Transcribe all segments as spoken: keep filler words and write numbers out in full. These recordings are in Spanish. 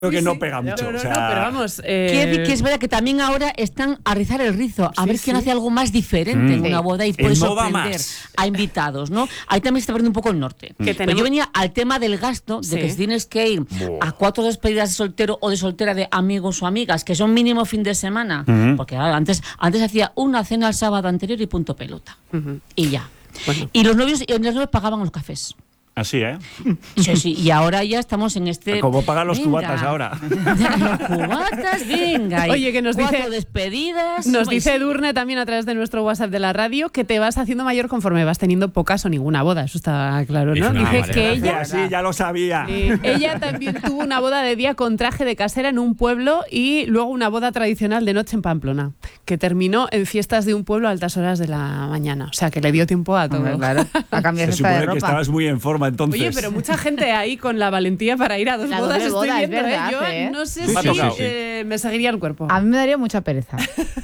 Creo que sí, no sí. pega mucho. No, no, o sea... no, pero vamos. Eh... Quiere decir que es verdad que también ahora están a rizar el rizo, a sí, ver sí. quién hace algo más diferente mm. en una boda y puede sorprender más. a invitados, ¿no? Ahí también se está perdiendo un poco el norte. Que Pero tenemos... yo venía al tema del gasto, de sí. que si tienes que ir Buah. a cuatro despedidas de soltero o de soltera de amigos o amigas, que son mínimo fin de semana, uh-huh. porque claro, antes, antes hacía una cena el sábado anterior y punto pelota. Uh-huh. Y ya. Bueno. Y los novios, y los novios pagaban los cafés. Así, ¿eh? Sí, sí, y ahora ya estamos en este... ¿Cómo pagan los venga. cubatas ahora? Los cubatas, venga. Oye, que nos cuatro dice... despedidas. Nos dice Edurne también a través de nuestro WhatsApp de la radio que te vas haciendo mayor conforme vas teniendo pocas o ninguna boda. Eso está claro, ¿no? Dice vale, que ella... Sí, ya lo sabía. Sí, ella también tuvo una boda de día con traje de casera en un pueblo y luego una boda tradicional de noche en Pamplona, que terminó en fiestas de un pueblo a altas horas de la mañana. O sea, que le dio tiempo a todo. Hombre, claro, a cambiar Se supone de ropa. que estabas muy en forma entonces. Oye, pero mucha gente ahí con la valentía para ir a dos la bodas estoy boda, viendo, es verdad, ¿eh? Yo ¿eh? no sé sí, si sí, sí. Eh, me seguiría el cuerpo. A mí me daría mucha pereza.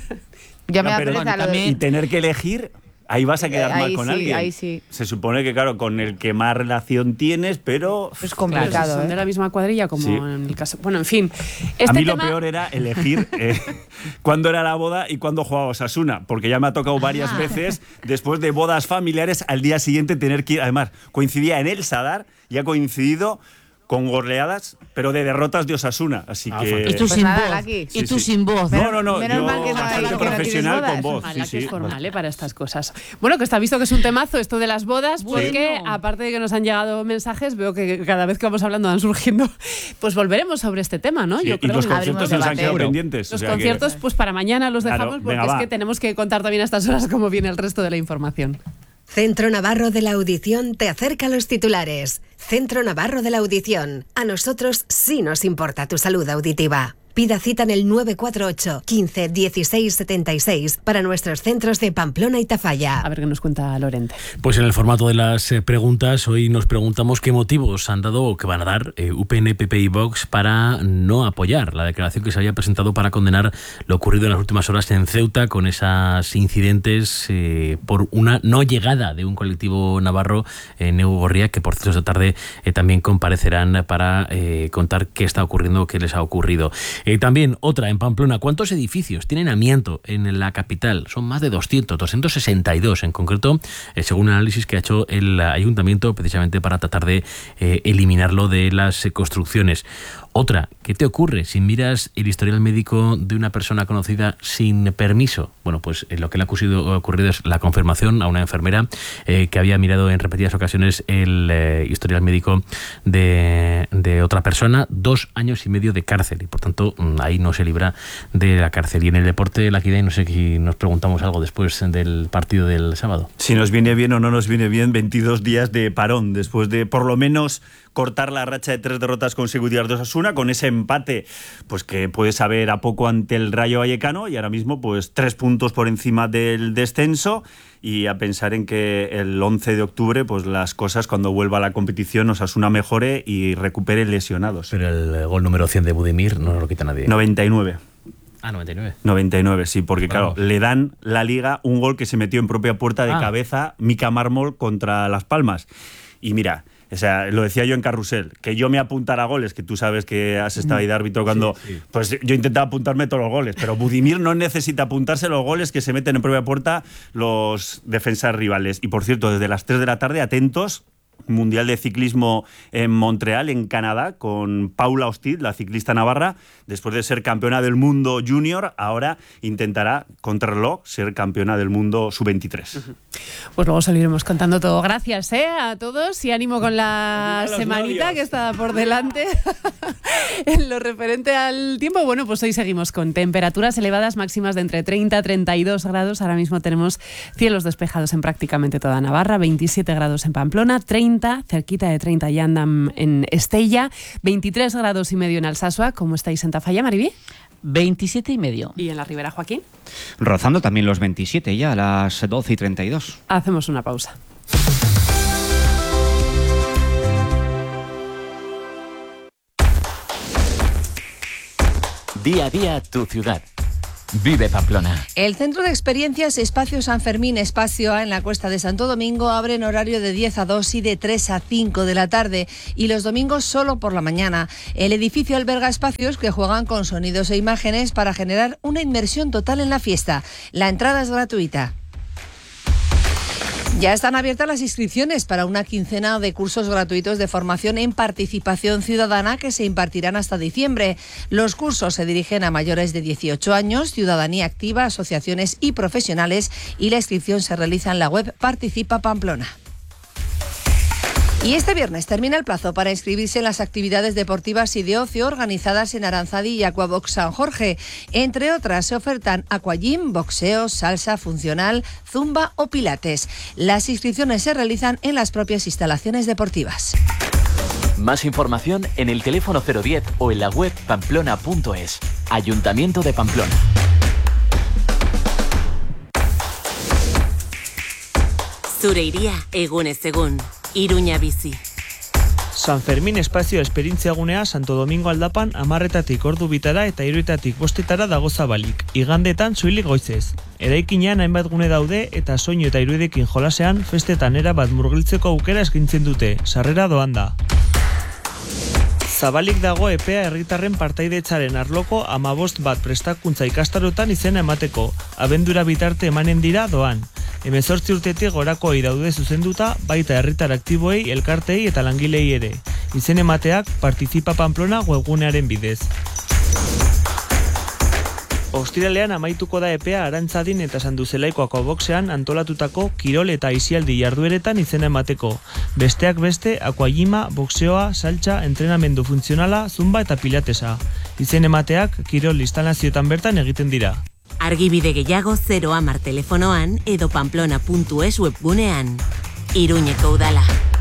Ya me no, da pereza bueno, lo también... de... Y tener que elegir... Ahí vas a quedar ahí mal con sí, alguien. Ahí sí. Se supone que, claro, con el que más relación tienes, pero... Es complicado, claro, son ¿eh? de la misma cuadrilla, como sí. en el caso... Bueno, en fin. Este a mí tema... lo peor era elegir eh, cuándo era la boda y cuándo jugaba Osasuna, porque ya me ha tocado varias ah. veces, después de bodas familiares, al día siguiente tener que ir... Además, coincidía en el Sadar, y ha coincidido... con goleadas, pero de derrotas de Osasuna, así ah, que... Y tú pues sin nada, voz. Aquí. Y sí, tú sí. sin voz. No, no, no, menos yo mal que no bastante hay, profesional no con voz. Es sí, sí. que es formal, ¿eh? Para estas cosas. Bueno, que está visto que es un temazo esto de las bodas, porque bueno. aparte de que nos han llegado mensajes, veo que cada vez que vamos hablando van surgiendo, pues volveremos sobre este tema, ¿no? Sí, yo y creo los que conciertos nos han quedado pendientes. Los o sea conciertos, que... pues para mañana los dejamos, claro, porque venga, es va. que tenemos que contar también a estas horas cómo viene el resto de la información. Centro Navarro de la Audición te acerca a los titulares. Centro Navarro de la Audición. A nosotros sí nos importa tu salud auditiva. Pida cita en el nueve cuatro ocho, quince, dieciséis, setenta y seis para nuestros centros de Pamplona y Tafalla. A ver qué nos cuenta Lorente. Pues en el formato de las eh, preguntas, hoy nos preguntamos qué motivos han dado o que van a dar eh, U P N, P P y Vox para no apoyar la declaración que se había presentado para condenar lo ocurrido en las últimas horas en Ceuta con esos incidentes eh, por una no llegada de un colectivo navarro en Neu Gorria, que por cierto esta tarde eh, también comparecerán para eh, contar qué está ocurriendo, qué les ha ocurrido. Eh, también otra en Pamplona. ¿Cuántos edificios tienen amianto en la capital? Son más de doscientos, doscientos sesenta y dos en concreto, eh, según un análisis que ha hecho el ayuntamiento precisamente para tratar de eh, eliminarlo de las eh, construcciones. Otra, ¿qué te ocurre si miras el historial médico de una persona conocida sin permiso? Bueno, pues eh, lo que le ha ocurrido es la confirmación a una enfermera eh, que había mirado en repetidas ocasiones el eh, historial médico de, de otra persona, dos años y medio de cárcel, y por tanto ahí no se libra de la cárcel. Y en el deporte de la Equidad, no sé si nos preguntamos algo después del partido del sábado. Si nos viene bien o no nos viene bien veintidós días de parón, después de por lo menos cortar la racha de tres derrotas consecutivas de Osasuna, con ese empate pues que puede saber a poco ante el Rayo Vallecano, y ahora mismo pues tres puntos por encima del descenso, y a pensar en que el once de octubre pues las cosas, cuando vuelva a la competición, Osasuna mejore y recupere lesionados. Pero el gol número cien de Budimir no lo quita nadie. noventa y nueve. Ah, noventa y nueve. noventa y nueve, sí, porque Vamos. claro, le dan la Liga un gol que se metió en propia puerta de ah. cabeza Mika Mármol contra Las Palmas. Y mira, o sea, lo decía yo en Carrusel, que yo me apuntara goles, que tú sabes que has estado ahí de árbitro cuando... Sí, sí. Pues yo intentaba apuntarme todos los goles, pero Budimir no necesita apuntarse los goles que se meten en propia puerta los defensas rivales. Y por cierto, desde las tres de la tarde, atentos, Mundial de Ciclismo en Montreal, en Canadá, con Paula Hostit, la ciclista navarra, después de ser campeona del mundo junior, ahora intentará contrarreloj ser campeona del mundo sub veintitrés. Pues luego se lo iremos contando todo. Gracias ¿eh? a todos y ánimo con la Los semanita novios. que está por delante. En lo referente al tiempo, bueno, pues hoy seguimos con temperaturas elevadas, máximas de entre treinta y treinta y dos grados. Ahora mismo tenemos cielos despejados en prácticamente toda Navarra, veintisiete grados en Pamplona, treinta, cerquita de treinta ya andan en Estella, veintitrés grados y medio en Alsasua. ¿Cómo estáis en Tafalla, Maribí? veintisiete y medio. ¿Y en la Ribera, Joaquín? Rozando también los veintisiete ya, a las doce y treinta y dos. Hacemos una pausa. Día a día tu ciudad. Vive Pamplona. El Centro de Experiencias Espacio San Fermín Espacio A en la Cuesta de Santo Domingo abre en horario de diez a dos y de tres a cinco de la tarde y los domingos solo por la mañana. El edificio alberga espacios que juegan con sonidos e imágenes para generar una inmersión total en la fiesta. La entrada es gratuita. Ya están abiertas las inscripciones para una quincena de cursos gratuitos de formación en participación ciudadana que se impartirán hasta diciembre. Los cursos se dirigen a mayores de dieciocho años, ciudadanía activa, asociaciones y profesionales, y la inscripción se realiza en la web Participa Pamplona. Y este viernes termina el plazo para inscribirse en las actividades deportivas y de ocio organizadas en Aranzadi y Aquabox San Jorge. Entre otras, se ofertan aquagym, boxeo, salsa funcional, zumba o pilates. Las inscripciones se realizan en las propias instalaciones deportivas. Más información en el teléfono cero diez o en la web pamplona punto es. Ayuntamiento de Pamplona. Zure iria egunez egun. Iruña bizi. San Fermín Espazio Esperientziagunea Santo Domingo aldapan amarretatik ordu bitara eta hiruetatik bostetara dago zabalik. Igandetan soilik goizez. Eraikinean hainbat gune daude eta soinu eta irudekin jolasean festetan erabat murgiltzeko aukera eskaintzen dute. Sarrera doan da. Zabalik dago epea herritarren partaidetzaren arloko amabost bat prestakuntza ikastarotan izena emateko. Abendura bitarte emanen dira doan. Hemezortzi urtetik gorakoei daude zuzenduta, baita herritar aktiboei, elkartei eta langilei ere. Izen emateak Participa Pamplona webgunearen bidez. Ostiralean amaituko da epea Arantzadin eta Sanduzelaiko Aquaboxean antolatutako kirol eta aisialdi jardueretan izena emateko. Besteak beste, aquagima, boxeoa, saltsa, entrenamendu funtzionala, zumba eta pilatesa. Izen emateak kirol instalazioetan bertan egiten dira. Argibide gehiago zero hamar telefonoan edo pamplona puntu es webgunean. Iruñeko udala.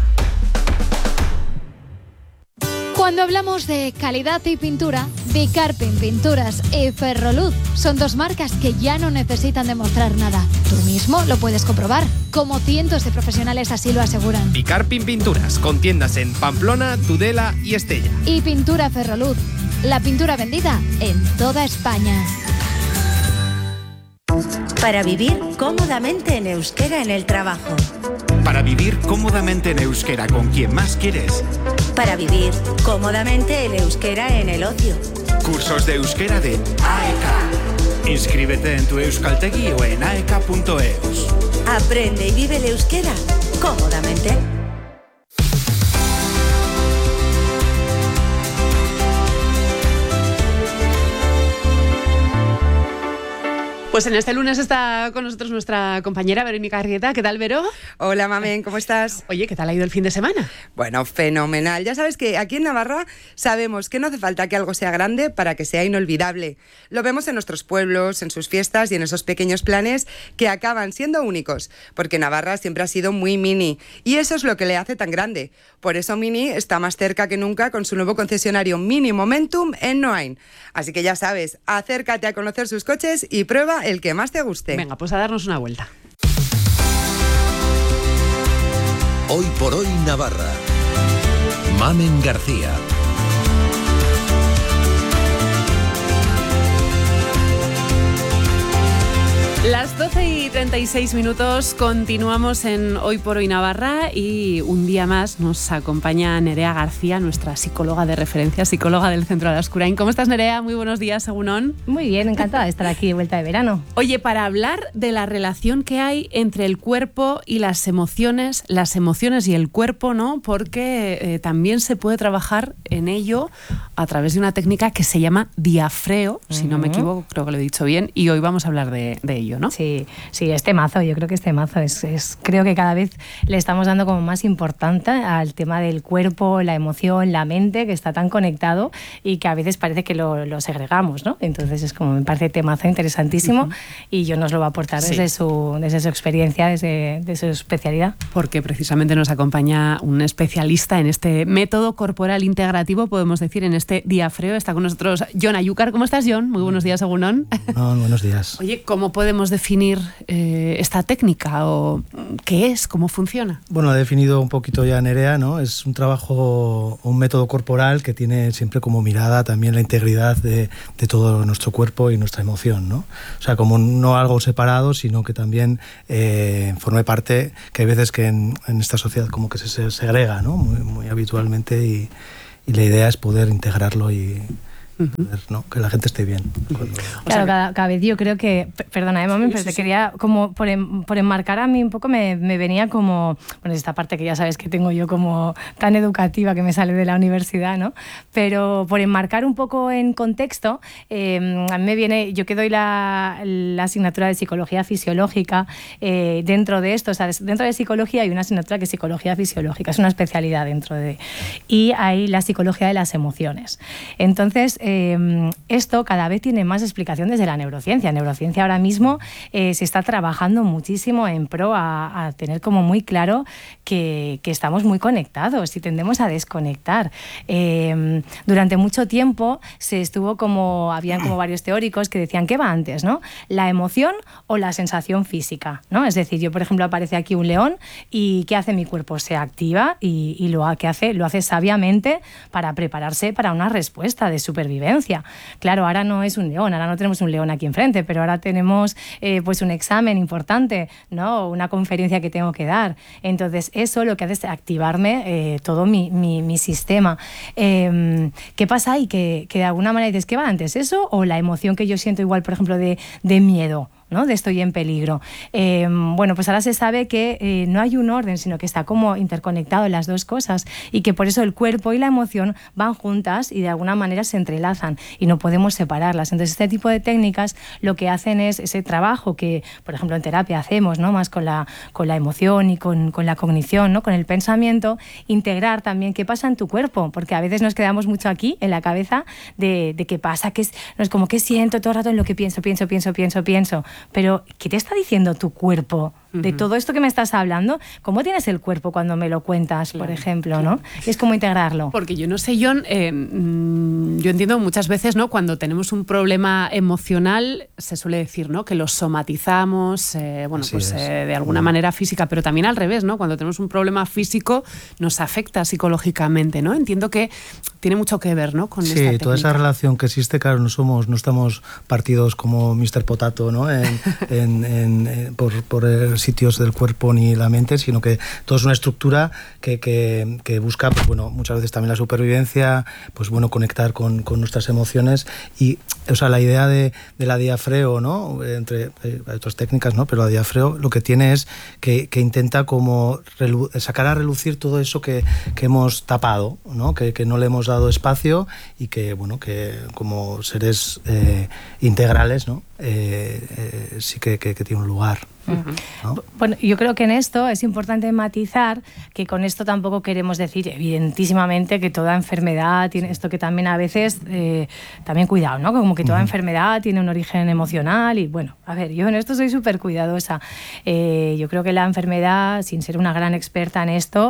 Cuando hablamos de calidad y pintura, Bicarpin Pinturas y Ferroluz son dos marcas que ya no necesitan demostrar nada. Tú mismo lo puedes comprobar, como cientos de profesionales así lo aseguran. Bicarpin Pinturas, con tiendas en Pamplona, Tudela y Estella. Y Pintura Ferroluz, la pintura vendida en toda España. Para vivir cómodamente en euskera en el trabajo. Para vivir cómodamente en euskera con quien más quieres. Para vivir cómodamente en euskera en el ocio. Cursos de euskera de A E K. Inscríbete en tu euskaltegi o en aek punto eus. Aprende y vive el euskera cómodamente. Pues en este lunes está con nosotros nuestra compañera Verónica Arrieta. ¿Qué tal, Vero? Hola, Mamen, ¿cómo estás? Oye, ¿qué tal ha ido el fin de semana? Bueno, fenomenal. Ya sabes que aquí en Navarra sabemos que no hace falta que algo sea grande para que sea inolvidable. Lo vemos en nuestros pueblos, en sus fiestas y en esos pequeños planes que acaban siendo únicos, porque Navarra siempre ha sido muy mini y eso es lo que le hace tan grande. Por eso Mini está más cerca que nunca con su nuevo concesionario Mini Momentum en Noain. Así que ya sabes, acércate a conocer sus coches y prueba el que más te guste. Venga, pues a darnos una vuelta. Hoy por hoy Navarra. Mamen García. Las doce y treinta y seis minutos, continuamos en Hoy por Hoy Navarra y un día más nos acompaña Nerea García, nuestra psicóloga de referencia, psicóloga del Centro Alaskurain. ¿Cómo estás, Nerea? Muy buenos días, egunon. Muy bien, encantada de estar aquí de vuelta de verano. Oye, para hablar de la relación que hay entre el cuerpo y las emociones, las emociones y el cuerpo, ¿no? Porque eh, también se puede trabajar en ello a través de una técnica que se llama diafreo, uh-huh. si no me equivoco, creo que lo he dicho bien, y hoy vamos a hablar de, de ello, ¿no? Sí, sí, este mazo, yo creo que este mazo es, es, creo que cada vez le estamos dando como más importancia al tema del cuerpo, la emoción, la mente, que está tan conectado y que a veces parece que lo, lo segregamos, ¿no? Entonces es como, me parece temazo interesantísimo uh-huh. y yo nos lo va a aportar sí. desde, su, desde su experiencia, desde, desde su especialidad. Porque precisamente nos acompaña un especialista en este método corporal integrativo, podemos decir, en este diafreo. Está con nosotros Jon Ayúcar. ¿Cómo estás, Jon? Muy buenos días, egunon. No, buenos días. Oye, ¿cómo podemos definir eh, esta técnica o qué es, cómo funciona? Bueno, ha definido un poquito ya Nerea, ¿no? Es un trabajo, un método corporal que tiene siempre como mirada también la integridad de, de todo nuestro cuerpo y nuestra emoción, ¿no? O sea, como no algo separado, sino que también eh, forme parte, que hay veces que en, en esta sociedad como que se, se segrega, ¿no? Muy, muy habitualmente y, y la idea es poder integrarlo y... Poder, ¿no? Que la gente esté bien. Cuando... Claro, cada, cada vez yo creo que, perdona, eh, mami, sí, pero sí, te sí. quería como por, en, por enmarcar a mí un poco me, me venía como, bueno, esta parte que ya sabes que tengo yo como tan educativa que me sale de la universidad, ¿no? Pero por enmarcar un poco en contexto, eh, a mí me viene, yo que doy la, la asignatura de psicología fisiológica, eh, dentro de esto, o sea, dentro de psicología hay una asignatura que es psicología fisiológica, es una especialidad dentro de, y hay la psicología de las emociones. Entonces, Eh, esto cada vez tiene más explicación desde la neurociencia. Neurociencia ahora mismo eh, se está trabajando muchísimo en pro a, a tener como muy claro que, que estamos muy conectados y tendemos a desconectar. Eh, durante mucho tiempo se estuvo como, habían como varios teóricos que decían, ¿qué va antes, no? ¿La emoción o la sensación física, ¿no? Es decir, yo por ejemplo aparece aquí un león y ¿qué hace mi cuerpo? Se activa y, y lo que hace, lo hace sabiamente para prepararse para una respuesta de supervivencia. Claro, ahora no es un león, ahora no tenemos un león aquí enfrente, pero ahora tenemos eh, pues un examen importante, ¿no? Una conferencia que tengo que dar. Entonces, eso lo que hace es activarme eh, todo mi, mi, mi sistema. Eh, ¿Qué pasa ahí? Que, que de alguna manera dices, ¿qué va antes? ¿Eso o la emoción que yo siento igual, por ejemplo, de, de miedo? ¿No? De estoy en peligro. Eh, bueno, pues ahora se sabe que eh, no hay un orden, sino que está como interconectado las dos cosas y que por eso el cuerpo y la emoción van juntas y de alguna manera se entrelazan y no podemos separarlas. Entonces, este tipo de técnicas lo que hacen es ese trabajo que, por ejemplo, en terapia hacemos, ¿no? Más con la, con la emoción y con, con la cognición, ¿no? Con el pensamiento, integrar también qué pasa en tu cuerpo, porque a veces nos quedamos mucho aquí en la cabeza de, de qué pasa, que es, no es como que siento todo el rato en lo que pienso, pienso, pienso, pienso, pienso. Pero, ¿qué te está diciendo tu cuerpo de todo esto que me estás hablando? ¿Cómo tienes el cuerpo cuando me lo cuentas, claro, por ejemplo, claro, ¿no? Es como integrarlo. Porque yo no sé, John, eh, yo entiendo muchas veces, ¿no? Cuando tenemos un problema emocional, se suele decir, ¿no? Que lo somatizamos, eh, bueno, Así pues eh, de alguna manera física, pero también al revés, ¿no? Cuando tenemos un problema físico, nos afecta psicológicamente, ¿no? Entiendo que tiene mucho que ver, ¿no? Con sí, esta técnica. Toda esa relación que existe, claro, no somos, no estamos partidos como mister Potato, ¿no? En, en, en, en, por, por el sitios del cuerpo ni la mente, sino que todo es una estructura que, que, que busca, pues bueno, muchas veces también la supervivencia, pues bueno, conectar con, con nuestras emociones y, o sea, la idea de, de la diafreo, ¿no? Entre hay otras técnicas, ¿no? Pero la diafreo lo que tiene es que, que intenta como relu- sacar a relucir todo eso que, que hemos tapado, ¿no? Que, que no le hemos dado espacio y que, bueno, que como seres eh, integrales, ¿no? Eh, eh, sí que, que, que tiene un lugar. ¿No? Bueno, yo creo que en esto es importante matizar que con esto tampoco queremos decir evidentísimamente que toda enfermedad tiene esto, que también a veces eh, también cuidado, ¿no? Como que toda uh-huh. enfermedad tiene un origen emocional y bueno, a ver, yo en esto soy súper cuidadosa. Eh, yo creo que la enfermedad, sin ser una gran experta en esto,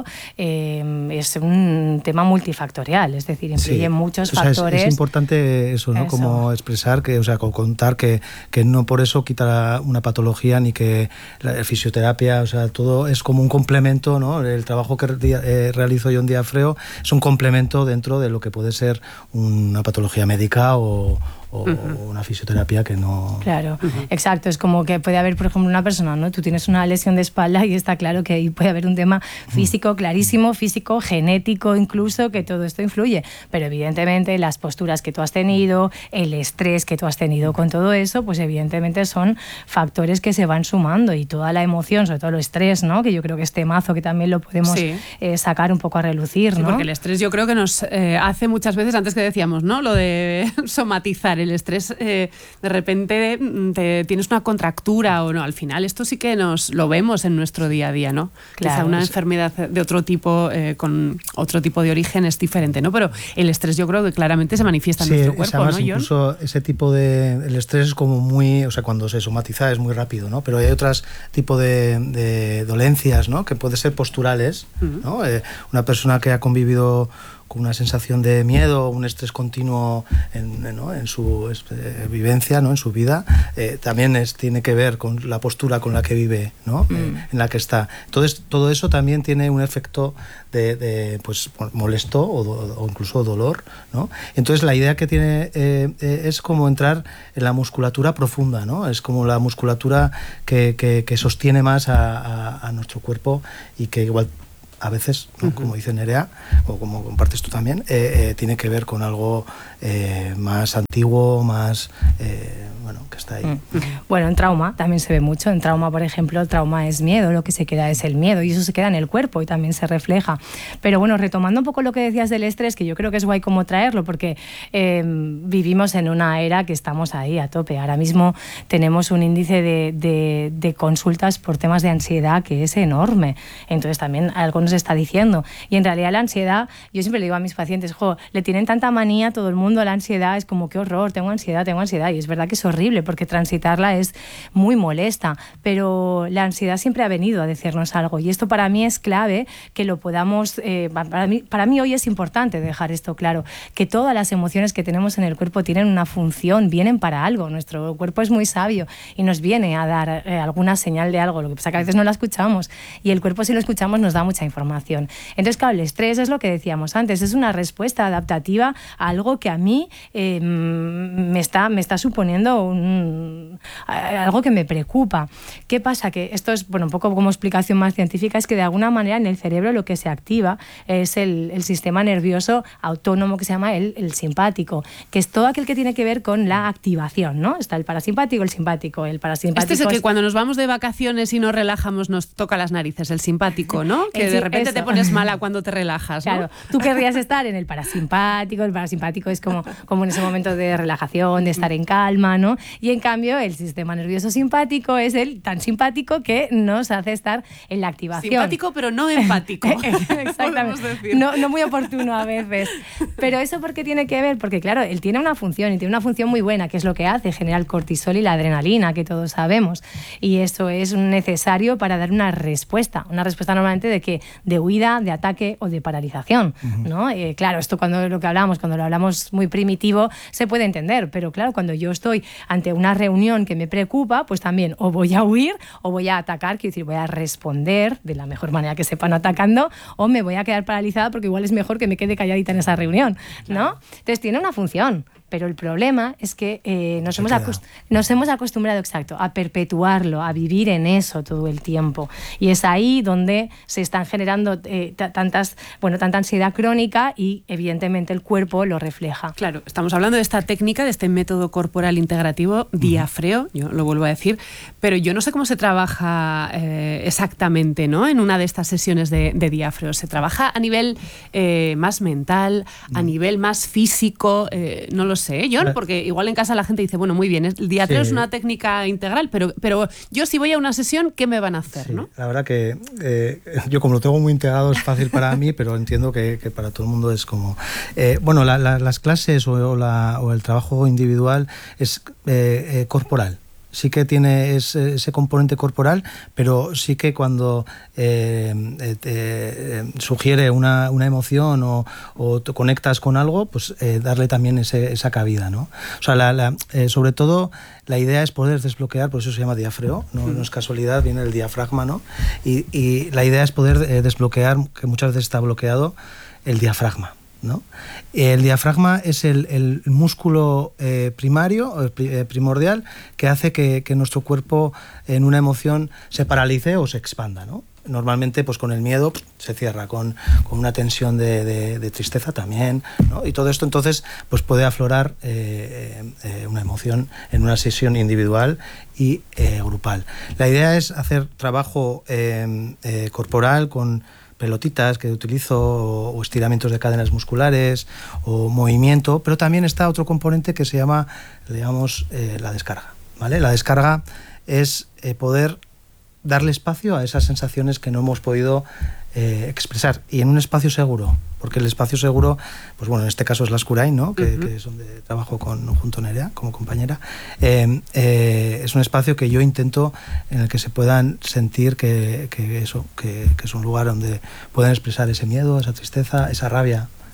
eh, es un tema multifactorial, es decir, influye sí. muchos o sea, factores. Es, es importante eso, ¿no? Eso. Como expresar que, o sea, contar que, que no por eso quita una patología ni que la fisioterapia, o sea, todo es como un complemento, ¿no? El trabajo que eh, realizo yo en diafreo es un complemento dentro de lo que puede ser una patología médica o, o uh-huh. una fisioterapia que no... Claro, uh-huh. exacto, es como que puede haber, por ejemplo, una persona, ¿no? Tú tienes una lesión de espalda y está claro que ahí puede haber un tema físico clarísimo, físico, genético incluso, que todo esto influye, pero evidentemente las posturas que tú has tenido, el estrés que tú has tenido con todo eso, pues evidentemente son factores que se van sumando y toda la emoción, sobre todo el estrés, ¿no? Que yo creo que este mazo que también lo podemos sí. eh, sacar un poco a relucir, ¿no? Sí, porque el estrés yo creo que nos eh, hace muchas veces, antes que decíamos, ¿no? Lo de somatizar el estrés, eh, de repente te, tienes una contractura o no, al final esto sí que nos lo vemos en nuestro día a día, ¿no? Claro, quizá una es... enfermedad de otro tipo, eh, con otro tipo de origen es diferente, ¿no? Pero el estrés yo creo que claramente se manifiesta en sí, nuestro cuerpo, además, ¿no, John? Incluso ese tipo de... El estrés es como muy... O sea, cuando se somatiza es muy rápido, ¿no? Pero hay otros tipos de, de dolencias, ¿no? Que pueden ser posturales, uh-huh. ¿no? Eh, una persona que ha convivido con una sensación de miedo, un estrés continuo en, ¿no? en su eh, vivencia, ¿no? En su vida, eh, también es, tiene que ver con la postura con la que vive, ¿no? Mm. Eh, en la que está. Entonces, todo eso también tiene un efecto de, de pues, molesto o, do, o incluso dolor, ¿no? Entonces, la idea que tiene eh, eh, es como entrar en la musculatura profunda, ¿no? Es como la musculatura que, que, que sostiene más a, a, a nuestro cuerpo y que igual a veces, ¿no? Uh-huh. Como dice Nerea, o como compartes tú también, eh, eh, tiene que ver con algo eh, más antiguo, más, eh, bueno, que está ahí. Uh-huh. Bueno, en trauma también se ve mucho. En trauma, por ejemplo, el trauma es miedo, lo que se queda es el miedo, y eso se queda en el cuerpo y también se refleja. Pero bueno, retomando un poco lo que decías del estrés, que yo creo que es guay como traerlo, porque eh, vivimos en una era que estamos ahí a tope. Ahora mismo tenemos un índice de, de, de consultas por temas de ansiedad que es enorme. Entonces también algo nos está diciendo. Y en realidad la ansiedad, yo siempre le digo a mis pacientes, jo, le tienen tanta manía todo el mundo a la ansiedad, es como qué horror, tengo ansiedad, tengo ansiedad. Y es verdad que es horrible porque transitarla es muy molesta, pero la ansiedad siempre ha venido a decirnos algo. Y esto para mí es clave que lo podamos, eh, para mí, para mí hoy es importante dejar esto claro, que todas las emociones que tenemos en el cuerpo tienen una función, vienen para algo. Nuestro cuerpo es muy sabio y nos viene a dar eh, alguna señal de algo. Lo que pasa es que a veces no la escuchamos y el cuerpo, si lo escuchamos, nos da mucha información. Entonces, claro, el estrés es lo que decíamos antes, es una respuesta adaptativa a algo que a mí eh, me, está, me está suponiendo un, algo que me preocupa. ¿Qué pasa? Que esto es, bueno, un poco como explicación más científica, es que de alguna manera en el cerebro lo que se activa es el, el sistema nervioso autónomo que se llama el, el simpático, que es todo aquel que tiene que ver con la activación, ¿no? Está el parasimpático, el simpático. El parasimpático este es el que cuando nos vamos de vacaciones y nos relajamos nos toca las narices, el simpático, ¿no? Que de repente Eso. te pones mala cuando te relajas, ¿no? Claro, tú querrías estar en el parasimpático, el parasimpático es como, como en ese momento de relajación, de estar en calma, ¿no? Y en cambio el sistema nervioso simpático es el tan simpático que nos hace estar en la activación. Simpático pero no empático. Exactamente. No, no muy oportuno a veces. Pero eso ¿por qué tiene que ver? Porque claro, él tiene una función y tiene una función muy buena, que es lo que hace, genera el cortisol y la adrenalina, que todos sabemos. Y eso es necesario para dar una respuesta, una respuesta normalmente de que de huida, de ataque o de paralización, uh-huh. ¿no? Eh, claro, esto cuando lo que hablamos, cuando lo hablamos muy primitivo, se puede entender, pero claro, cuando yo estoy ante una reunión que me preocupa, pues también o voy a huir o voy a atacar, quiero decir, voy a responder de la mejor manera que sepa, no atacando, o me voy a quedar paralizada porque igual es mejor que me quede calladita en esa reunión, ¿no? Claro. Entonces tiene una función. Pero el problema es que eh, nos, hemos acost- nos hemos acostumbrado, exacto, a perpetuarlo, a vivir en eso todo el tiempo. Y es ahí donde se están generando eh, t- tantas, bueno, tanta ansiedad crónica y evidentemente el cuerpo lo refleja. Claro, estamos hablando de esta técnica, de este método corporal integrativo, uh-huh. diafreo, yo lo vuelvo a decir, pero yo no sé cómo se trabaja eh, exactamente, ¿no? En una de estas sesiones de, de diafreo. ¿Se trabaja a nivel eh, más mental, a uh-huh. nivel más físico? Eh, no lo sé, John, porque igual en casa la gente dice, bueno, muy bien, el diafreo sí. es una técnica integral, pero, pero yo si voy a una sesión, ¿qué me van a hacer? Sí, ¿no? La verdad que eh, yo como lo tengo muy integrado es fácil para mí, pero entiendo que, que para todo el mundo es como... Eh, bueno, la, la, las clases o, o, la, o el trabajo individual es eh, eh, corporal. Sí que tiene ese, ese componente corporal, pero sí que cuando eh, eh, eh, sugiere una, una emoción o, o te conectas con algo, pues eh, darle también ese, esa cabida, ¿no? O sea, la, la, eh, sobre todo la idea es poder desbloquear, por eso se llama diafreo, no, no es casualidad, viene el diafragma, ¿no? Y, y la idea es poder eh, desbloquear, que muchas veces está bloqueado, el diafragma, ¿no? El diafragma es el, el músculo eh, primario, eh, primordial, que hace que, que nuestro cuerpo en una emoción se paralice o se expanda, ¿no? Normalmente pues con el miedo se cierra, con, con una tensión de, de, de tristeza también, ¿no? Y todo esto entonces pues puede aflorar eh, eh, una emoción en una sesión individual y eh, grupal. La idea es hacer trabajo eh, eh, corporal con pelotitas que utilizo o estiramientos de cadenas musculares o movimiento, pero también está otro componente que se llama, digamos, eh, la descarga, ¿vale? La descarga es eh, poder darle espacio a esas sensaciones que no hemos podido eh, expresar y en un espacio seguro, porque el espacio seguro, pues bueno, en este caso es la Escurain, ¿no? Que, uh-huh. que es donde trabajo con, junto a Nerea como compañera. Eh, eh, es un espacio que yo intento en el que se puedan sentir que, que eso, que, que es un lugar donde pueden expresar ese miedo, esa tristeza, esa rabia,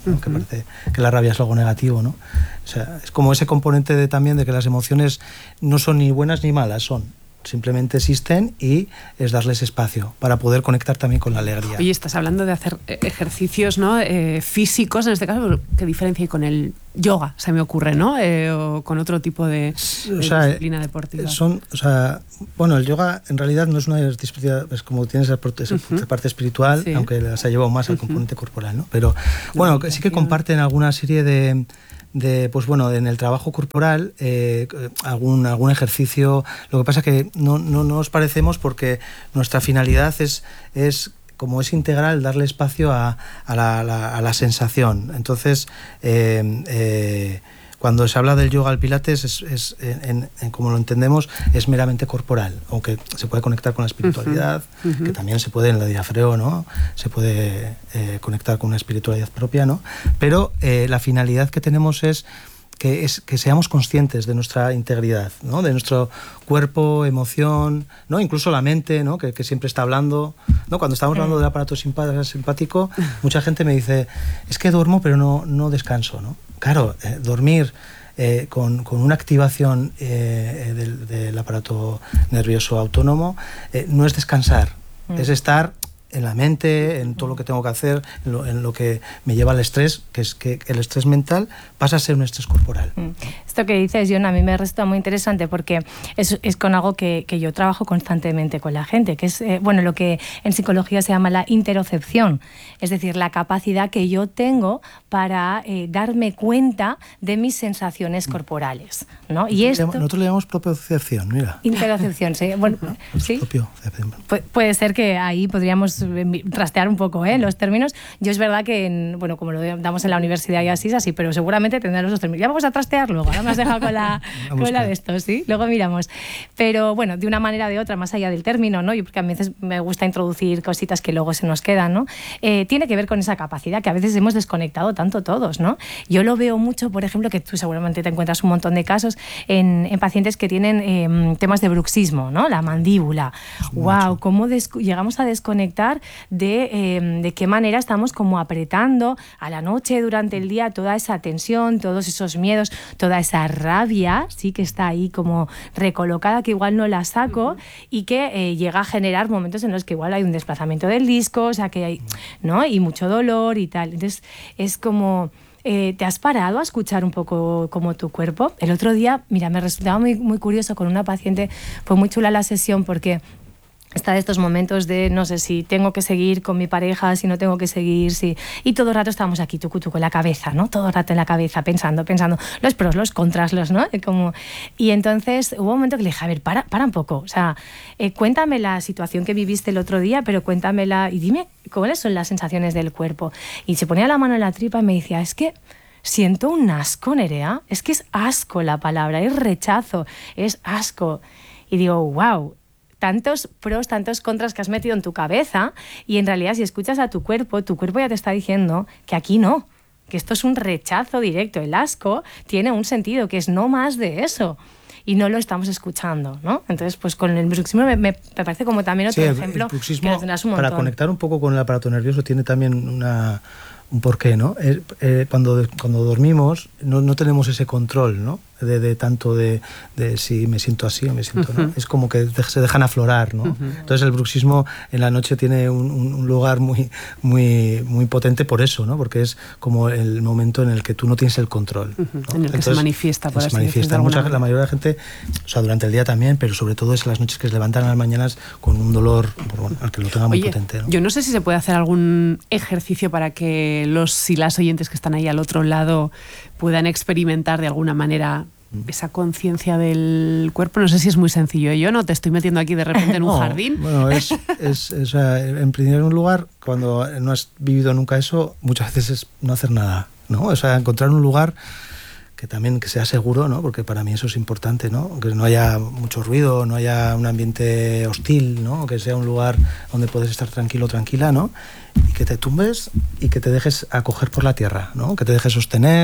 ¿no? Uh-huh. Que parece que la rabia es algo negativo, ¿no? O sea, es como ese componente de, también de que las emociones no son ni buenas ni malas, son simplemente existen y es darles espacio para poder conectar también con la alegría. Oye, estás hablando de hacer ejercicios, ¿no? eh, físicos, en este caso, ¿qué diferencia hay con el yoga? Se me ocurre, ¿no? Eh, o con otro tipo de, de o sea, disciplina deportiva. Son, o sea, bueno, el yoga en realidad no es una disciplina, es como tienes esa parte, uh-huh. parte espiritual, sí. aunque se ha llevado más al uh-huh. componente corporal, ¿no? Pero bueno, sí que comparten alguna serie de de pues bueno, en el trabajo corporal eh, algún algún ejercicio. Lo que pasa es que no, no, no nos parecemos porque nuestra finalidad es es como es integral, darle espacio a, a, la, a, la, a la sensación. Entonces eh, eh, cuando se habla del yoga al pilates es, es en, en, como lo entendemos, es meramente corporal, aunque se puede conectar con la espiritualidad, uh-huh. Uh-huh. que también se puede en la diafreo, ¿no? Se puede eh, conectar con una espiritualidad propia, ¿no? Pero eh, la finalidad que tenemos es que, es que seamos conscientes de nuestra integridad, ¿no? De nuestro cuerpo, emoción, ¿no? Incluso la mente, ¿no? Que, que siempre está hablando, ¿no? Cuando estamos hablando del aparato simpático, mucha gente me dice, es que duermo pero no, no descanso, ¿no? Claro, eh, dormir eh, con, con una activación eh, del, del aparato nervioso autónomo eh, no es descansar, mm. es estar en la mente, en todo lo que tengo que hacer, en lo, en lo que me lleva al estrés, que es que el estrés mental pasa a ser un estrés corporal. Esto que dices, John, a mí me resulta muy interesante porque es, es con algo que, que yo trabajo constantemente con la gente, que es eh, bueno, lo que en psicología se llama la interocepción, es decir, la capacidad que yo tengo para eh, darme cuenta de mis sensaciones corporales, ¿no? Y esto, nosotros le llamamos propiocepción, mira. Interocepción, sí. Bueno, ¿no? ¿sí? Propiocepción. Pu- puede ser que ahí podríamos trastear un poco ¿eh? los términos. Yo es verdad que, en, bueno, como lo damos en la universidad y así es así, pero seguramente tendrán los dos términos. Ya vamos a trastear luego, ahora me has dejado con la, con la de esto, ¿sí? Luego miramos. Pero bueno, de una manera o de otra, más allá del término, ¿no? Yo porque a veces me gusta introducir cositas que luego se nos quedan, ¿no? Eh, tiene que ver con esa capacidad que a veces hemos desconectado tanto todos, ¿no? Yo lo veo mucho, por ejemplo, que tú seguramente te encuentras un montón de casos en, en pacientes que tienen eh, temas de bruxismo, ¿no? La mandíbula. ¡Wow! ¿Cómo llegamos a desconectar de, eh, de qué manera estamos como apretando a la noche, durante el día, toda esa tensión, todos esos miedos, toda esa rabia, sí, que está ahí como recolocada, que igual no la saco y que eh, llega a generar momentos en los que igual hay un desplazamiento del disco, o sea, que hay, ¿no? Y mucho dolor y tal. Entonces, es como... Eh, ¿te has parado a escuchar un poco como tu cuerpo? El otro día, mira, me resultaba muy, muy curioso con una paciente, fue muy chula la sesión porque está de estos momentos de no sé si tengo que seguir con mi pareja, si no tengo que seguir, si... y todo el rato estábamos aquí, tucu, tucu, en la cabeza, ¿no? Todo el rato en la cabeza, pensando, pensando, los pros, los contras, los, ¿no? Como... Y entonces hubo un momento que le dije, a ver, para, para un poco, o sea, eh, cuéntame la situación que viviste el otro día, pero cuéntamela y dime cuáles son las sensaciones del cuerpo. Y se ponía la mano en la tripa y me decía, es que siento un asco, Nerea, es que es asco la palabra, es rechazo, es asco. Y digo, wow, tantos pros, tantos contras que has metido en tu cabeza y en realidad si escuchas a tu cuerpo, tu cuerpo ya te está diciendo que aquí no, que esto es un rechazo directo. El asco tiene un sentido, que es no más de eso. Y no lo estamos escuchando, ¿no? Entonces, pues con el bruxismo me, me parece como también otro sí, el, ejemplo el bruxismo, que nos tendrás un montón. Para conectar un poco con el aparato nervioso tiene también una, un porqué, ¿no? Eh, eh, cuando, cuando dormimos no, no tenemos ese control, ¿no? De, de tanto de, de si me siento así o me siento, uh-huh. ¿no? Es como que se dejan aflorar, ¿no? Uh-huh. Entonces el bruxismo en la noche tiene un, un lugar muy, muy, muy potente por eso, ¿no? Porque es como el momento en el que tú no tienes el control, uh-huh. ¿no? En el que Entonces, se manifiesta, por se así manifiesta. decirlo, Mucha, la mayoría de la gente, o sea, durante el día también, pero sobre todo es las noches que se levantan a las mañanas con un dolor, bueno, al que lo tenga muy Oye, potente, ¿no? Yo no sé si se puede hacer algún ejercicio para que los y las oyentes que están ahí al otro lado puedan experimentar de alguna manera esa conciencia del cuerpo. No sé si es muy sencillo. Yo no te estoy metiendo aquí de repente en un no, jardín. Bueno, es, es, es o sea, en primer lugar, cuando no has vivido nunca eso, muchas veces es no hacer nada, ¿no? O sea, encontrar un lugar que también que sea seguro, ¿no? Porque para mí eso es importante, ¿no? Que no haya mucho ruido, no haya un ambiente hostil, ¿no? Que sea un lugar donde puedes estar tranquilo, tranquila, ¿no? Y que te tumbes y que te dejes acoger por la tierra, ¿no? Que te dejes sostener,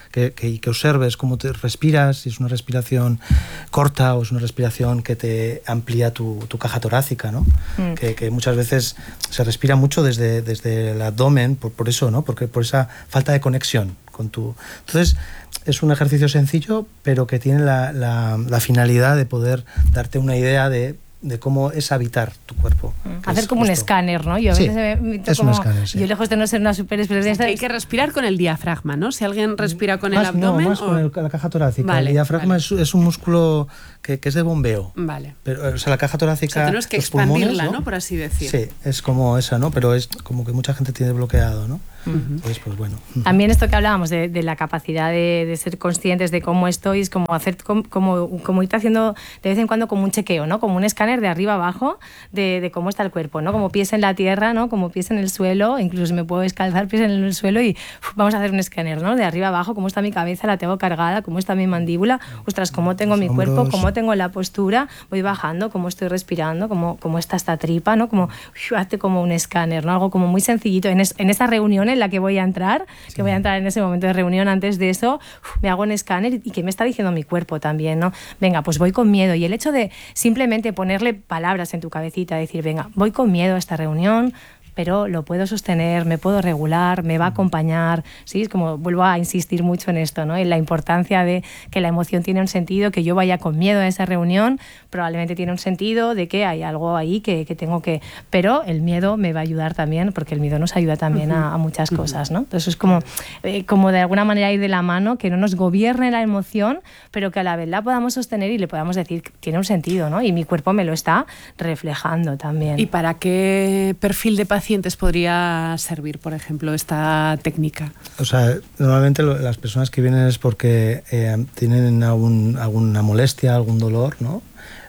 que, que, que observes cómo te respiras, si es una respiración corta o es una respiración que te amplía tu, tu caja torácica, ¿no? Mm. Que, que muchas veces se respira mucho desde, desde el abdomen, por, por eso, ¿no? Porque por esa falta de conexión con tu... Entonces, es un ejercicio sencillo, pero que tiene la, la, la finalidad de poder darte una idea de, de cómo es habitar tu cuerpo. Hacer como justo un escáner, ¿no? Yo a sí, veces me, me es como, un escáner, sí. Yo lejos de no ser una super especialista... Hay que respirar con el diafragma, ¿no? Si alguien respira con más, el abdomen... No, más o... con el, la caja torácica. Vale, el diafragma vale. es, es un músculo que, que es de bombeo. Vale. Pero, o sea, la caja torácica... O sea, tenemos que los expandirla, pulmones, ¿no? ¿no? Por así decir. Sí, es como esa, ¿no? Pero es como que mucha gente tiene bloqueado, ¿no? Uh-huh. Pues, pues bueno. También esto que hablábamos de, de la capacidad de, de ser conscientes de cómo estoy, es como hacer como, como, como ir haciendo de vez en cuando como un chequeo, ¿no? Como un escáner de arriba abajo de, de cómo está el cuerpo, ¿no? Como pies en la tierra, ¿no? Como pies en el suelo, incluso me puedo descalzar pies en el suelo y uf, vamos a hacer un escáner, ¿no? De arriba abajo, cómo está mi cabeza, la tengo cargada, cómo está mi mandíbula, ostras, cómo tengo mi hombros, cuerpo, cómo tengo la postura, voy bajando, cómo estoy respirando, cómo, cómo está esta tripa, ¿no? Como, uf, hazte como un escáner, ¿no? Algo como muy sencillito. En, es, en esta reunión en la que voy a entrar, sí. que voy a entrar en ese momento de reunión, antes de eso, uf, me hago un escáner y, y qué me está diciendo mi cuerpo también, ¿no? Venga, pues voy con miedo. Y el hecho de simplemente ponerle palabras en tu cabecita, decir, venga, voy con miedo a esta reunión, pero lo puedo sostener, me puedo regular, me va a acompañar, ¿sí? Es como vuelvo a insistir mucho en esto, ¿no? En la importancia de que la emoción tiene un sentido, que yo vaya con miedo a esa reunión, probablemente tiene un sentido de que hay algo ahí que, que tengo que... Pero el miedo me va a ayudar también, porque el miedo nos ayuda también uh-huh. a, a muchas uh-huh. cosas, ¿no? Entonces es como, eh, como de alguna manera ir de la mano, que no nos gobierne la emoción, pero que a la vez la podamos sostener y le podamos decir que tiene un sentido, ¿no? Y mi cuerpo me lo está reflejando también. ¿Y para qué perfil de paciente podría servir, por ejemplo, esta técnica? O sea, normalmente lo, las personas que vienen es porque eh, tienen algún, alguna molestia, algún dolor, ¿no?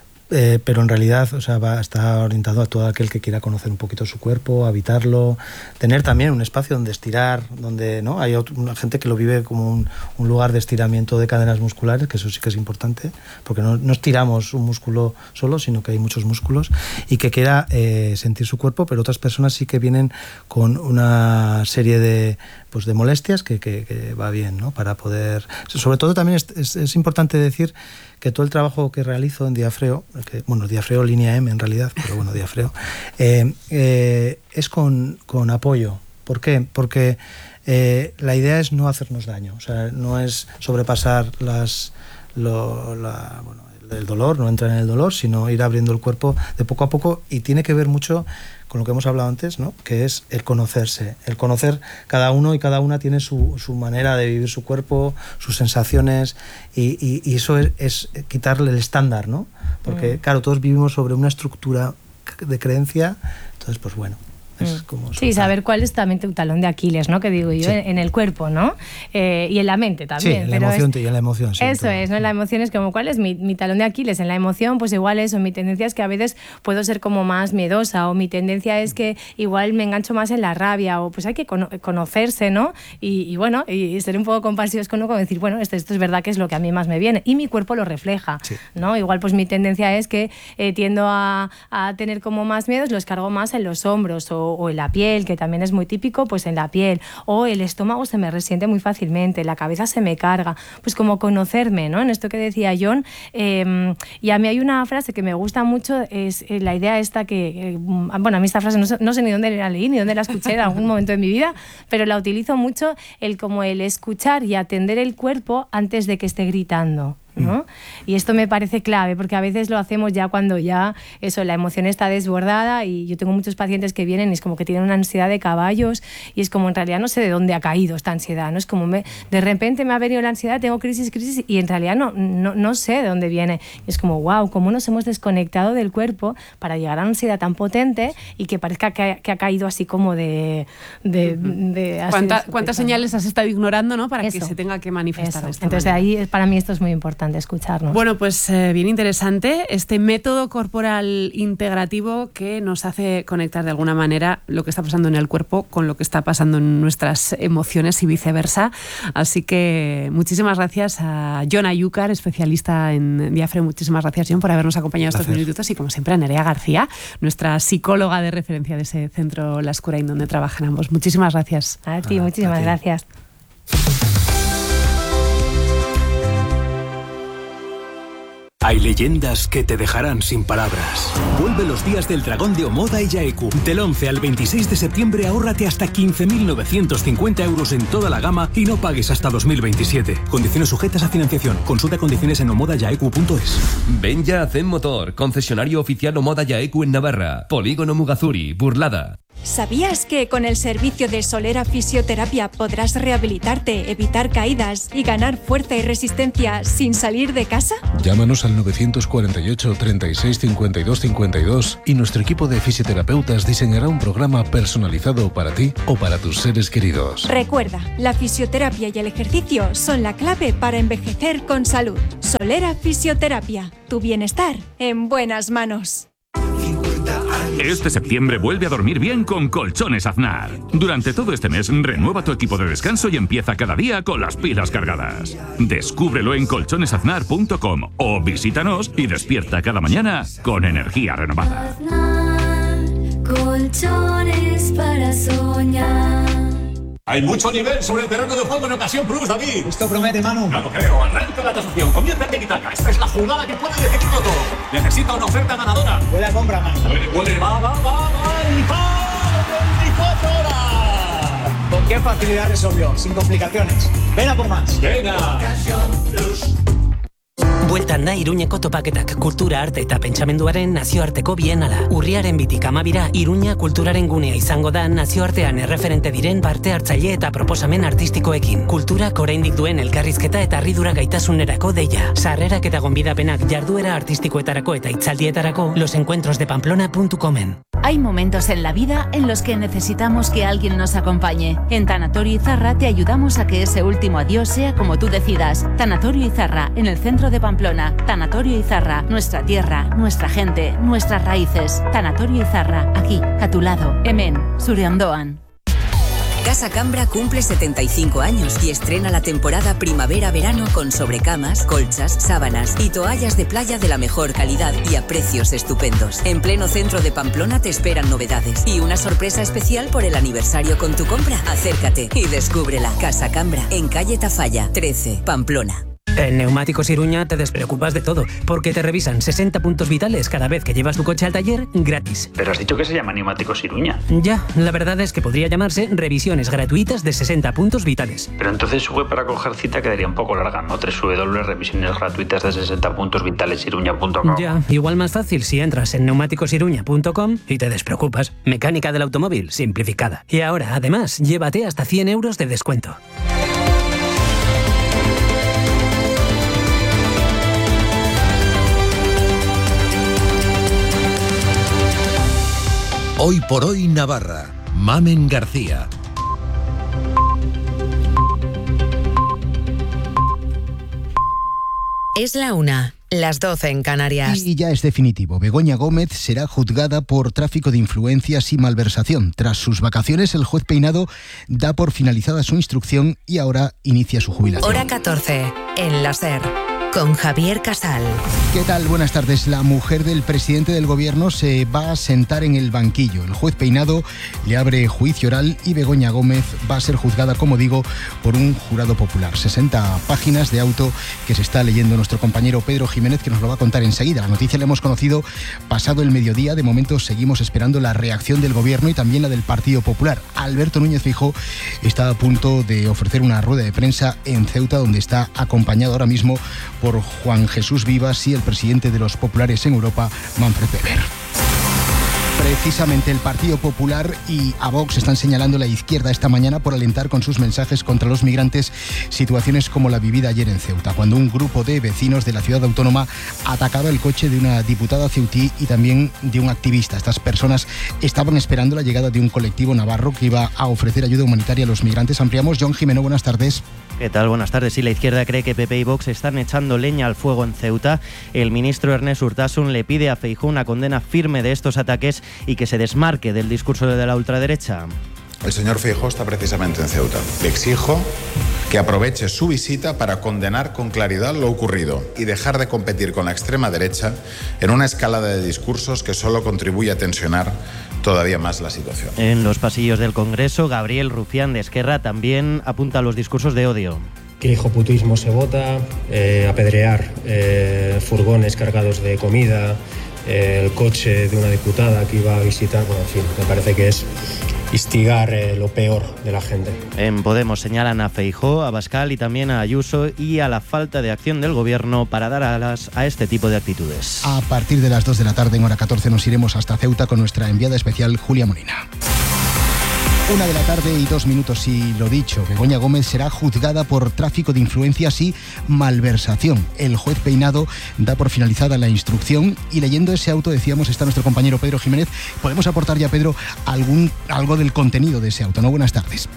Eh, pero en realidad, o sea, va, está orientado a todo aquel que quiera conocer un poquito su cuerpo, habitarlo, tener también un espacio donde estirar, donde, ¿no? Hay otro, una gente que lo vive como un, un lugar de estiramiento de cadenas musculares, que eso sí que es importante, porque no, no estiramos un músculo solo, sino que hay muchos músculos, y que quiera eh, sentir su cuerpo, pero otras personas sí que vienen con una serie de, pues, de molestias que, que, que va bien, ¿no? Para poder... Sobre todo también es, es, es importante decir que todo el trabajo que realizo en Diafreo, que, bueno, Diafreo línea M en realidad, pero bueno, Diafreo, eh, eh, es con, con apoyo. ¿Por qué? Porque eh, la idea es no hacernos daño, o sea, no es sobrepasar las, lo, la, bueno, el dolor, no entrar en el dolor, sino ir abriendo el cuerpo de poco a poco, y tiene que ver mucho con lo que hemos hablado antes, ¿no? Que es el conocerse, el conocer cada uno, y cada una tiene su, su manera de vivir su cuerpo, sus sensaciones, y, y, y eso es, es quitarle el estándar, ¿no? Porque, mm. claro, todos vivimos sobre una estructura de creencia, entonces, pues bueno. Es como sí, saber cuál es también tu talón de Aquiles, ¿no? Que digo yo, sí. en, en el cuerpo, ¿no? Eh, y en la mente también. Sí, en la pero emoción, es, y en la emoción. Sí, eso es, ¿no? En la emoción es como, ¿cuál es mi, mi talón de Aquiles? En la emoción, pues igual eso, mi tendencia es que a veces puedo ser como más miedosa, o mi tendencia es que igual me engancho más en la rabia, o pues hay que cono- conocerse, ¿no? Y, y bueno, y ser un poco compasivos con uno, como decir, bueno, esto, esto es verdad que es lo que a mí más me viene, y mi cuerpo lo refleja, sí. ¿no? Igual pues mi tendencia es que eh, tiendo a, a tener como más miedos, los cargo más en los hombros o, o en la piel, que también es muy típico, pues en la piel, o el estómago se me resiente muy fácilmente, la cabeza se me carga, pues como conocerme, ¿no? En esto que decía John, eh, y a mí hay una frase que me gusta mucho, es eh, la idea esta que, eh, bueno, a mí esta frase no sé, no sé ni dónde la leí, ni dónde la escuché en algún momento de mi vida, pero la utilizo mucho, el como el escuchar y atender el cuerpo antes de que esté gritando, ¿no? Y esto me parece clave, porque a veces lo hacemos ya cuando ya eso, la emoción está desbordada, y yo tengo muchos pacientes que vienen y es como que tienen una ansiedad de caballos, y es como en realidad no sé de dónde ha caído esta ansiedad, ¿no? Es como me, de repente me ha venido la ansiedad, tengo crisis, crisis, y en realidad no, no, no sé de dónde viene. Y es como, wow, cómo nos hemos desconectado del cuerpo para llegar a una ansiedad tan potente y que parezca que ha, que ha caído así como de... de, de así ¿Cuánta, de ¿Cuántas señales has estado ignorando, ¿no? Para eso, que se tenga que manifestar de esta Entonces manera? ahí para mí esto es muy importante, escucharnos. Bueno, pues eh, bien interesante este método corporal integrativo que nos hace conectar de alguna manera lo que está pasando en el cuerpo con lo que está pasando en nuestras emociones y viceversa. Así que muchísimas gracias a Jon Ayúcar, especialista en Diafreo. Muchísimas gracias, Jon, por habernos acompañado estos minutos, y como siempre a Nerea García, nuestra psicóloga de referencia de ese centro La Escurain donde trabajan ambos. Muchísimas gracias. A ti, muchísimas gracias. Hay leyendas que te dejarán sin palabras. Vuelve los días del dragón de Omoda y Yaeku. Del once al veintiséis de septiembre ahórrate hasta quince mil novecientos cincuenta euros en toda la gama y no pagues hasta dos mil veintisiete. Condiciones sujetas a financiación. Consulta condiciones en omoda yaeku punto es. Ven ya a Zen Motor, concesionario oficial Omoda Yaeku en Navarra. Polígono Mugazuri, Burlada. ¿Sabías que con el servicio de Solera Fisioterapia podrás rehabilitarte, evitar caídas y ganar fuerza y resistencia sin salir de casa? Llámanos al novecientos cuarenta y ocho, treinta y seis, cincuenta y dos cincuenta y dos y nuestro equipo de fisioterapeutas diseñará un programa personalizado para ti o para tus seres queridos. Recuerda, la fisioterapia y el ejercicio son la clave para envejecer con salud. Solera Fisioterapia, tu bienestar en buenas manos. Este septiembre vuelve a dormir bien con Colchones Aznar. Durante todo este mes, renueva tu equipo de descanso y empieza cada día con las pilas cargadas. Descúbrelo en colchones aznar punto com o visítanos y despierta cada mañana con energía renovada. Aznar, colchones para soñar. Hay mucho nivel sobre el terreno de juego en Ocasión Plus, David. Esto promete, Manu. No lo creo. Arranca la tasación. Comienza el tiki-taka. Esta es la jugada que puede decidirlo todo. Necesita una oferta ganadora. Buena compra, Manu. Puede, puede. Va, va, va, va. ¡El veinticuatro horas! ¿Con qué facilidad resolvió? Sin complicaciones. Ven a por más. Venga. Ocasión Plus. Bueltan da Iruñeko topaketak kultura, arte eta pentsamenduaren nazioarteko bienala. Urriaren bitik amabira, Iruña kulturaren gunea izango da nazioartean erreferente diren parte hartzaile eta proposamen artistikoekin. Kulturak oraindik duen elkarrizketa eta harridura gaitasunerako deia. Sarrerak eta gonbidapenak jarduera artistikoetarako eta hitzaldietarako los encuentros de pamplona punto comen. Hay momentos en la vida en los que necesitamos que alguien nos acompañe. En Tanatorio Izarra te ayudamos a que ese último adiós sea como tú decidas. Tanatorio Izarra, en el centro de Pamplona. Tanatorio Izarra, nuestra tierra, nuestra gente, nuestras raíces. Tanatorio Izarra, aquí, a tu lado. Hemen, zure ondoan. Casa Cambra cumple setenta y cinco años y estrena la temporada primavera-verano con sobrecamas, colchas, sábanas y toallas de playa de la mejor calidad y a precios estupendos. En pleno centro de Pamplona te esperan novedades y una sorpresa especial por el aniversario con tu compra. Acércate y descúbrela. Casa Cambra, en calle Tafalla, trece, Pamplona. En Neumáticos Iruña te despreocupas de todo, porque te revisan sesenta puntos vitales cada vez que llevas tu coche al taller gratis. Pero has dicho que se llama Neumáticos Iruña. Ya, la verdad es que podría llamarse revisiones gratuitas de sesenta puntos vitales. Pero entonces su web para coger cita quedaría un poco larga, ¿no? doble u doble u doble u punto revisiones gratuitas de sesenta puntos vitales iruña punto com. Ya, igual más fácil si entras en neumáticos iruña punto com y te despreocupas. Mecánica del automóvil simplificada. Y ahora, además, llévate hasta cien euros de descuento. Hoy por hoy Navarra. Mamen García. Es la una, las doce en Canarias. Y ya es definitivo. Begoña Gómez será juzgada por tráfico de influencias y malversación. Tras sus vacaciones, el juez Peinado da por finalizada su instrucción y ahora inicia su jubilación. Hora catorce, en la SER. Con Javier Casal. ¿Qué tal? Buenas tardes. La mujer del presidente del gobierno se va a sentar en el banquillo. El juez Peinado le abre juicio oral y Begoña Gómez va a ser juzgada, como digo, por un jurado popular. sesenta páginas de auto que se está leyendo nuestro compañero Pedro Jiménez, que nos lo va a contar enseguida. La noticia la hemos conocido pasado el mediodía. De momento seguimos esperando la reacción del gobierno y también la del Partido Popular. Alberto Núñez Feijóo está a punto de ofrecer una rueda de prensa en Ceuta, donde está acompañado ahora mismo por Juan Jesús Vivas y el presidente de los populares en Europa, Manfred Weber. Precisamente el Partido Popular y a Vox están señalando a la izquierda esta mañana por alentar con sus mensajes contra los migrantes situaciones como la vivida ayer en Ceuta, cuando un grupo de vecinos de la ciudad autónoma atacaba el coche de una diputada ceutí y también de un activista. Estas personas estaban esperando la llegada de un colectivo navarro que iba a ofrecer ayuda humanitaria a los migrantes. Ampliamos. John Jimeno, buenas tardes. ¿Qué tal? Buenas tardes. Sí, la izquierda cree que P P y Vox están echando leña al fuego en Ceuta. El ministro Ernest Urtasun le pide a Feijóo una condena firme de estos ataques y que se desmarque del discurso de la ultraderecha. El señor Feijóo está precisamente en Ceuta. Le exijo que aproveche su visita para condenar con claridad lo ocurrido y dejar de competir con la extrema derecha en una escalada de discursos que solo contribuye a tensionar todavía más la situación. En los pasillos del Congreso, Gabriel Rufián de Esquerra también apunta a los discursos de odio. Que hijoputismo se vota, eh, apedrear eh, eh, furgones cargados de comida, eh, el coche de una diputada que iba a visitar, bueno, en fin, me parece que es instigar eh, lo peor de la gente. En Podemos señalan a Feijóo, a Abascal y también a Ayuso y a la falta de acción del gobierno para dar alas a este tipo de actitudes. A partir de las dos de la tarde en hora catorce nos iremos hasta Ceuta con nuestra enviada especial Julia Molina. Una de la tarde y dos minutos y lo dicho, Begoña Gómez será juzgada por tráfico de influencias y malversación. El juez Peinado da por finalizada la instrucción y leyendo ese auto, decíamos, está nuestro compañero Pedro Jiménez. Podemos aportar ya, Pedro, algún algo del contenido de ese auto, ¿no? Buenas tardes.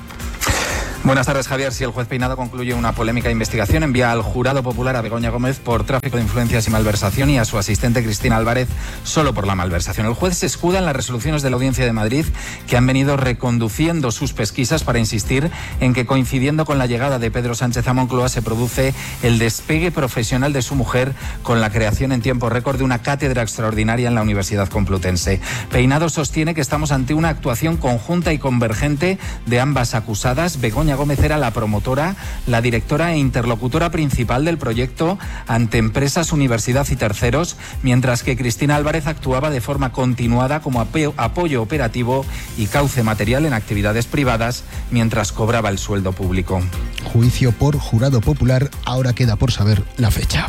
Buenas tardes, Javier. Si el juez Peinado concluye una polémica investigación, envía al jurado popular a Begoña Gómez por tráfico de influencias y malversación y a su asistente Cristina Álvarez solo por la malversación. El juez se escuda en las resoluciones de la Audiencia de Madrid que han venido reconduciendo sus pesquisas para insistir en que, coincidiendo con la llegada de Pedro Sánchez a Moncloa, se produce el despegue profesional de su mujer con la creación en tiempo récord de una cátedra extraordinaria en la Universidad Complutense. Peinado sostiene que estamos ante una actuación conjunta y convergente de ambas acusadas. Begoña Gómez era la promotora, la directora e interlocutora principal del proyecto ante empresas, universidad y terceros, mientras que Cristina Álvarez actuaba de forma continuada como apoyo operativo y cauce material en actividades privadas mientras cobraba el sueldo público. Juicio por jurado popular, ahora queda por saber la fecha.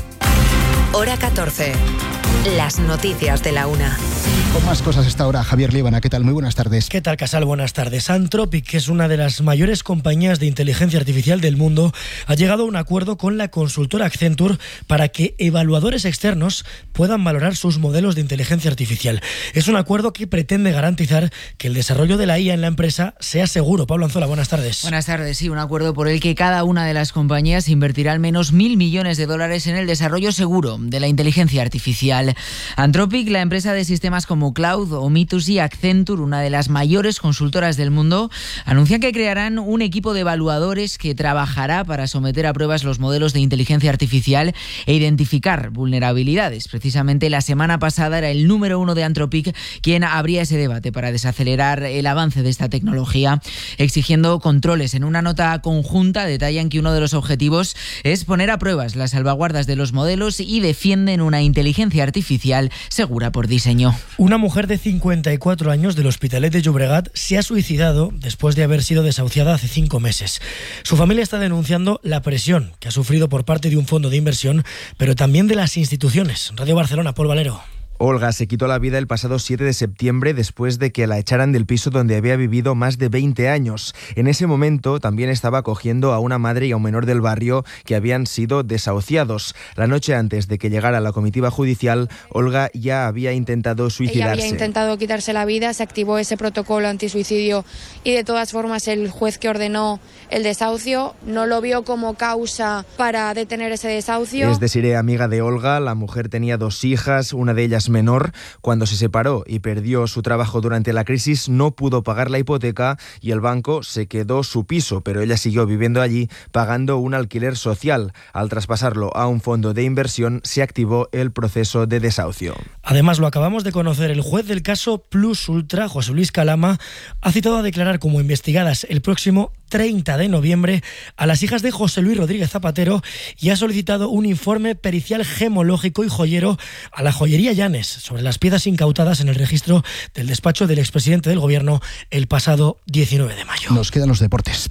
Hora catorce. Las noticias de la una. Con más cosas esta hora, Javier Líbana, ¿qué tal? Muy buenas tardes. ¿Qué tal, Casal? Buenas tardes. Anthropic, que es una de las mayores compañías de inteligencia artificial del mundo, ha llegado a un acuerdo con la consultora Accenture para que evaluadores externos puedan valorar sus modelos de inteligencia artificial. Es un acuerdo que pretende garantizar que el desarrollo de la I A en la empresa sea seguro. Pablo Anzola, buenas tardes. Buenas tardes, sí, un acuerdo por el que cada una de las compañías invertirá al menos mil millones de dólares en el desarrollo seguro de la inteligencia artificial. Anthropic, la empresa de sistemas como Cloud, Omitus y Accenture, una de las mayores consultoras del mundo, anuncian que crearán un equipo de evaluadores que trabajará para someter a pruebas los modelos de inteligencia artificial e identificar vulnerabilidades. Precisamente la semana pasada era el número uno de Anthropic quien abría ese debate para desacelerar el avance de esta tecnología, exigiendo controles. En una nota conjunta detallan que uno de los objetivos es poner a pruebas las salvaguardas de los modelos y defienden una inteligencia artificial segura por diseño. Una mujer de cincuenta y cuatro años del Hospitalet de Llobregat se ha suicidado después de haber sido desahuciada hace cinco meses. Su familia está denunciando la presión que ha sufrido por parte de un fondo de inversión, pero también de las instituciones. Radio Barcelona, Paul Valero. Olga se quitó la vida el pasado siete de septiembre después de que la echaran del piso donde había vivido más de veinte años. En ese momento también estaba acogiendo a una madre y a un menor del barrio que habían sido desahuciados. La noche antes de que llegara la comitiva judicial, Olga ya había intentado suicidarse. Ella había intentado quitarse la vida, se activó ese protocolo antisuicidio y de todas formas el juez que ordenó el desahucio no lo vio como causa para detener ese desahucio. Es Desiree, amiga de Olga. La mujer tenía dos hijas, una de ellas menor. Cuando se separó y perdió su trabajo durante la crisis, no pudo pagar la hipoteca y el banco se quedó su piso, pero ella siguió viviendo allí pagando un alquiler social. Al traspasarlo a un fondo de inversión, se activó el proceso de desahucio. Además, lo acabamos de conocer, el juez del caso Plus Ultra, José Luis Calama, ha citado a declarar como investigadas el próximo treinta de noviembre a las hijas de José Luis Rodríguez Zapatero y ha solicitado un informe pericial gemológico y joyero a la joyería Llanes sobre las piezas incautadas en el registro del despacho del expresidente del gobierno el pasado diecinueve de mayo. Nos quedan los deportes.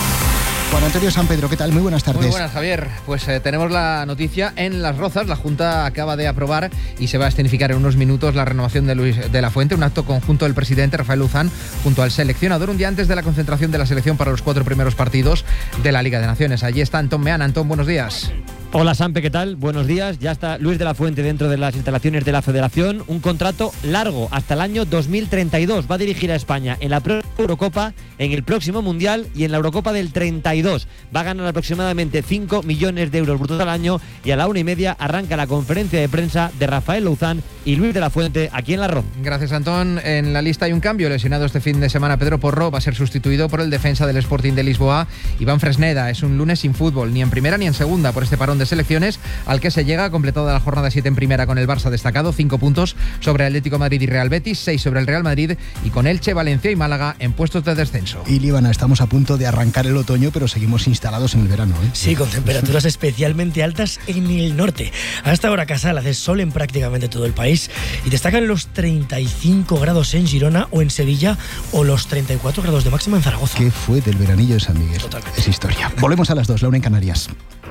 Juan Antonio San Pedro, ¿qué tal? Muy buenas tardes. Muy buenas, Javier. Pues eh, tenemos la noticia en Las Rozas. La Junta acaba de aprobar y se va a escenificar en unos minutos la renovación de Luis de la Fuente, un acto conjunto del presidente Rafael Luzán junto al seleccionador, un día antes de la concentración de la selección para los cuatro primeros partidos de la Liga de Naciones. Allí está Antón Meana. Antón, buenos días. Hola Sampe, ¿qué tal? Buenos días. Ya está Luis de la Fuente dentro de las instalaciones de la Federación. Un contrato largo hasta el año dos mil treinta y dos. Va a dirigir a España en la Eurocopa, en el próximo Mundial y en la Eurocopa del treinta y dos. Va a ganar aproximadamente cinco millones de euros brutos al año y a la una y media arranca la conferencia de prensa de Rafael Luzán y Luis de la Fuente aquí en La Roz. Gracias, Antón. En la lista hay un cambio. Lesionado este fin de semana Pedro Porro va a ser sustituido por el defensa del Sporting de Lisboa, Iván Fresneda. Es un lunes sin fútbol, ni en primera ni en segunda, por este parón de de Selecciones, al que se llega, completada la jornada siete en primera con el Barça destacado, cinco puntos sobre Atlético Madrid y Real Betis, seis sobre el Real Madrid y con Elche, Valencia y Málaga en puestos de descenso. Y Líbana, estamos a punto de arrancar el otoño, pero seguimos instalados en el verano, ¿eh? Sí, con temperaturas especialmente altas en el norte. Hasta ahora Casal hace sol en prácticamente todo el país y destacan los treinta y cinco grados en Girona o en Sevilla o los treinta y cuatro grados de máxima en Zaragoza. ¿Qué fue del veranillo de San Miguel? Totalmente. Es historia. Volvemos a las dos, la una en Canarias.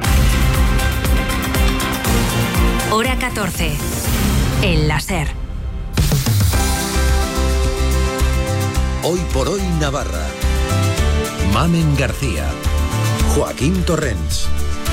Hora catorce. El láser. Hoy por hoy Navarra. Mamen García. Joaquín Torrens.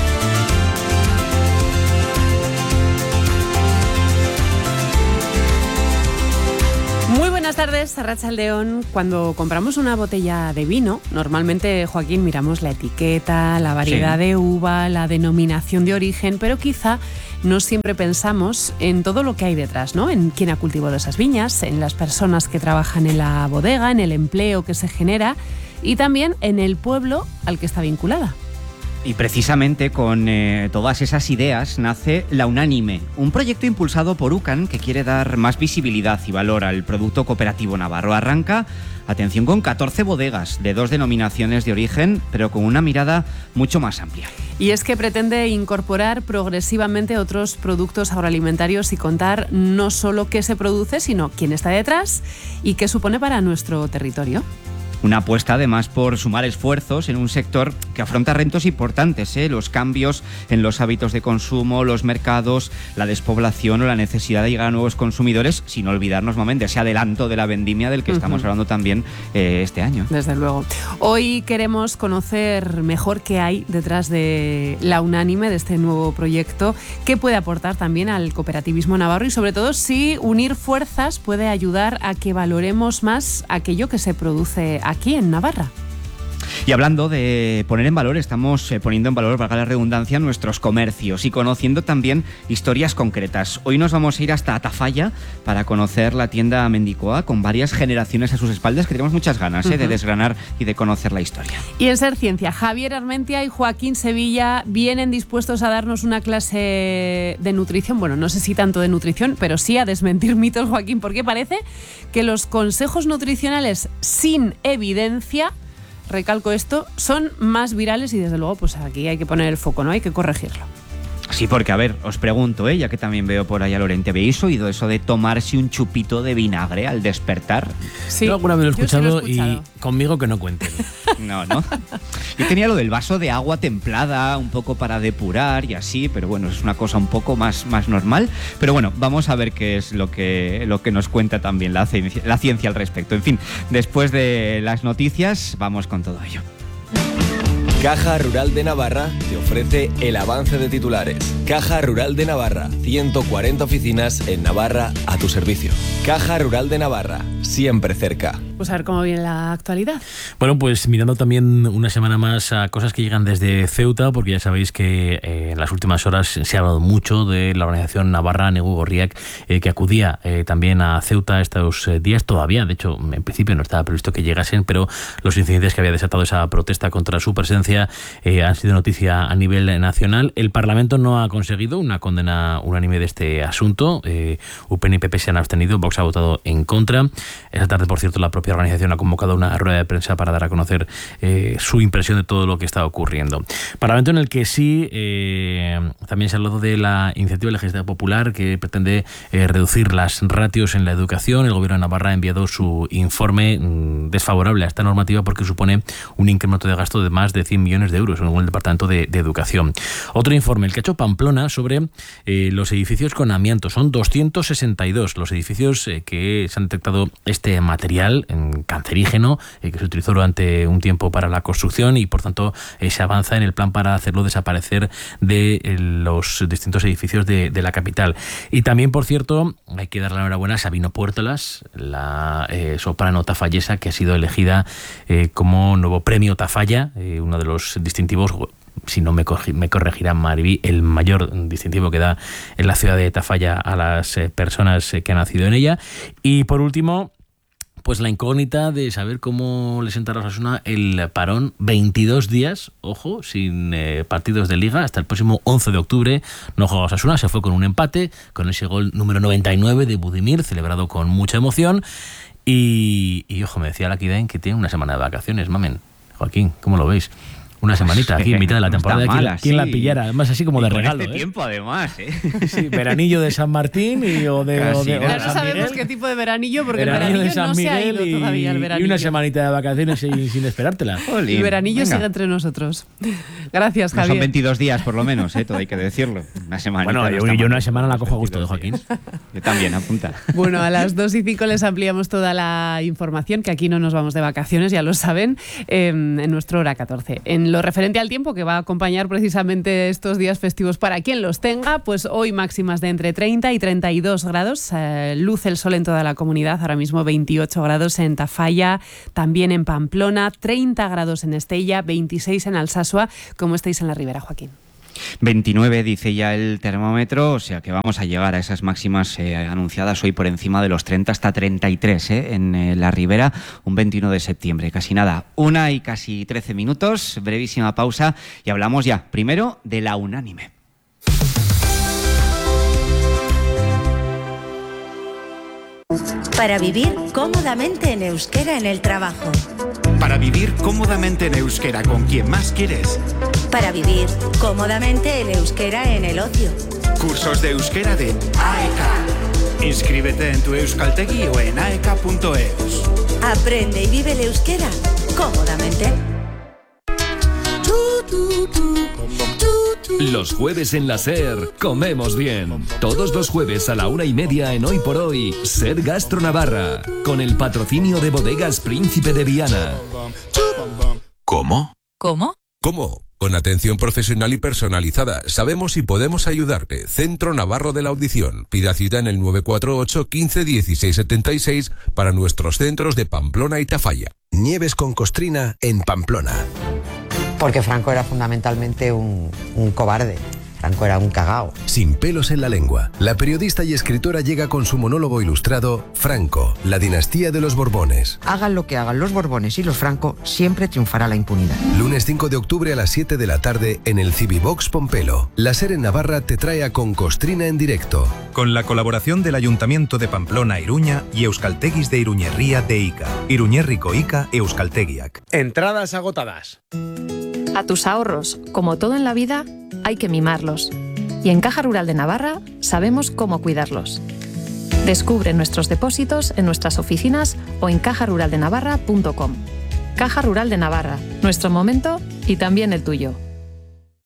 Muy buenas tardes, Arratsaldeon. Cuando compramos una botella de vino, normalmente, Joaquín, miramos la etiqueta, la variedad sí. de uva, la denominación de origen, pero quizá no siempre pensamos en todo lo que hay detrás, ¿no? En quién ha cultivado esas viñas, en las personas que trabajan en la bodega, en el empleo que se genera y también en el pueblo al que está vinculada. Y precisamente con eh, todas esas ideas nace La Unánime, un proyecto impulsado por UCAN que quiere dar más visibilidad y valor al producto cooperativo navarro. Arranca, atención, con catorce bodegas de dos denominaciones de origen, pero con una mirada mucho más amplia. Y es que pretende incorporar progresivamente otros productos agroalimentarios y contar no solo qué se produce, sino quién está detrás y qué supone para nuestro territorio. Una apuesta además por sumar esfuerzos en un sector que afronta retos importantes, ¿eh? Los cambios en los hábitos de consumo, los mercados, la despoblación o la necesidad de llegar a nuevos consumidores, sin olvidarnos, Mamen, de ese adelanto de la vendimia del que uh-huh. estamos hablando también eh, este año. Desde luego. Hoy queremos conocer mejor qué hay detrás de La Unánime, de este nuevo proyecto, qué puede aportar también al cooperativismo navarro y sobre todo si unir fuerzas puede ayudar a que valoremos más aquello que se produce aquí en Navarra. Y hablando de poner en valor, estamos eh, poniendo en valor, valga la redundancia, nuestros comercios y conociendo también historias concretas. Hoy nos vamos a ir hasta Tafalla para conocer la tienda Mendicoa con varias generaciones a sus espaldas, que tenemos muchas ganas uh-huh. eh, de desgranar y de conocer la historia. Y en Ser Ciencia, Javier Armentia y Joaquín Sevilla vienen dispuestos a darnos una clase de nutrición, bueno, no sé si tanto de nutrición, pero sí a desmentir mitos, Joaquín, porque parece que los consejos nutricionales sin evidencia, recalco esto, son más virales y desde luego pues aquí hay que poner el foco, ¿no? Hay que corregirlo. Sí, porque a ver, os pregunto, ¿eh? ya que también veo por ahí a Lorente, ¿habéis oído eso de tomarse un chupito de vinagre al despertar? Sí, yo alguna vez lo he escuchado, sí lo he escuchado. Y conmigo que no cuenten. No, no. Yo tenía lo del vaso de agua templada, un poco para depurar y así, pero bueno, es una cosa un poco más, más normal. Pero bueno, vamos a ver qué es lo que, lo que nos cuenta también la ciencia, la ciencia al respecto. En fin, después de las noticias, vamos con todo ello. Caja Rural de Navarra te ofrece el avance de titulares. Caja Rural de Navarra, ciento cuarenta oficinas en Navarra a tu servicio. Caja Rural de Navarra, siempre cerca. Pues a ver cómo viene la actualidad. Bueno, pues mirando también una semana más a cosas que llegan desde Ceuta, porque ya sabéis que eh, en las últimas horas se ha hablado mucho de la organización navarra Negu Gorriak, eh, que acudía eh, también a Ceuta estos eh, días todavía. De hecho, en principio no estaba previsto que llegasen, pero los incidentes que había desatado esa protesta contra su presencia eh, han sido noticia a nivel nacional. El Parlamento no ha conseguido una condena unánime de este asunto. Eh, U P N y P P se han abstenido, Vox ha votado en contra. Esta tarde, por cierto, la propia organización ha convocado una rueda de prensa para dar a conocer eh, su impresión de todo lo que está ocurriendo. Parlamento en el que sí eh, también se ha hablado de la iniciativa legislativa popular que pretende eh, reducir las ratios en la educación. El Gobierno de Navarra ha enviado su informe mmm, desfavorable a esta normativa porque supone un incremento de gasto de más de cien millones de euros según el Departamento de, de Educación. Otro informe, el que ha hecho Pamplona, sobre eh, los edificios con amianto. Son doscientos sesenta y dos los edificios eh, que se han detectado este material en cancerígeno eh, que se utilizó durante un tiempo para la construcción y por tanto eh, se avanza en el plan para hacerlo desaparecer de eh, los distintos edificios de, de la capital. Y también, por cierto, hay que dar la enhorabuena a Sabino Puertolas, la eh, soprano tafallesa que ha sido elegida eh, como nuevo premio Tafalla, eh, uno de los distintivos, si no me, me corregirá Mariví, el mayor distintivo que da en la ciudad de Tafalla a las eh, personas eh, que han nacido en ella. Y por último, pues la incógnita de saber cómo le sentará a Osasuna el parón. veintidós días, ojo, sin eh, partidos de Liga, hasta el próximo once de octubre no juega Osasuna, se fue con un empate, con ese gol número noventa y nueve de Budimir, celebrado con mucha emoción. Y, y ojo, me decía la Kiden que tiene una semana de vacaciones, mamen. Joaquín, ¿cómo lo veis? Una semanita aquí en mitad de la temporada. No ¿Quién, mala, quién sí. la pillara? Además, así como y de con regalo. Este ¿eh? tiempo, además, ¿eh? Sí, veranillo de San Martín y, o de, o de, o de Ya no San sabemos Miguel. qué tipo de veranillo, porque Veranillo el de veranillo San no se ha Miguel ido y, todavía. El y veranillo. una semanita de vacaciones sin, sin esperártela. Jolín, El veranillo venga. sigue entre nosotros. Gracias, No Javier. son veintidós días, por lo menos, ¿eh? Todo hay que decirlo. Una semana. Bueno, yo, yo una semana la cojo a gusto de Joaquín. Yo también, apunta. Bueno, a las dos y cinco les ampliamos toda la información, que aquí no nos vamos de vacaciones, ya lo saben, eh, en nuestro Hora catorce. En lo referente al tiempo, que va a acompañar precisamente estos días festivos para quien los tenga, pues hoy máximas de entre treinta y treinta y dos grados, eh, luce el sol en toda la comunidad, ahora mismo veintiocho grados en Tafalla, también en Pamplona, treinta grados en Estella, veintiséis en Alsasua. ¿Cómo estáis en la Ribera, Joaquín? veintinueve dice ya el termómetro, o sea que vamos a llegar a esas máximas eh, anunciadas hoy por encima de los treinta hasta treinta y tres eh, en eh, la Ribera, un veintiuno de septiembre, casi nada, una y casi trece minutos, brevísima pausa y hablamos ya primero de la Unánime. Para vivir cómodamente en euskera en el trabajo. Para vivir cómodamente en euskera con quien más quieres. Para vivir cómodamente en euskera en el ocio. Cursos de euskera de A E K. Inscríbete en tu Euskaltegi o en aeka punto eus. Aprende y vive el euskera cómodamente. Los jueves en la SER comemos bien. Todos los jueves a la una y media en Hoy por Hoy, SER Gastro Navarra, con el patrocinio de Bodegas Príncipe de Viana. ¿Cómo? ¿Cómo? ¿Cómo? Con atención profesional y personalizada. Sabemos y podemos ayudarte. Centro Navarro de la Audición. Pida cita en el nueve cuatro ocho, quince, dieciséis setenta y seis para nuestros centros de Pamplona y Tafalla. Nieves con Costrina en Pamplona. Porque Franco era fundamentalmente un, un cobarde. Franco era un cagao. Sin pelos en la lengua, la periodista y escritora llega con su monólogo ilustrado Franco, la dinastía de los Borbones. Hagan lo que hagan los Borbones y los Franco, siempre triunfará la impunidad. Lunes cinco de octubre a las siete de la tarde en el Civivox Pompelo. La SER en Navarra te trae a Con Costrina en directo. Con la colaboración del Ayuntamiento de Pamplona Iruña y Euskaltegis de Iruñerría de Ica. Iruñerriko Ica Euskaltegiak. Entradas agotadas. A tus ahorros, como todo en la vida, hay que mimarlos. Y en Caja Rural de Navarra sabemos cómo cuidarlos. Descubre nuestros depósitos en nuestras oficinas o en caja rural de navarra punto com. Caja Rural de Navarra, nuestro momento y también el tuyo.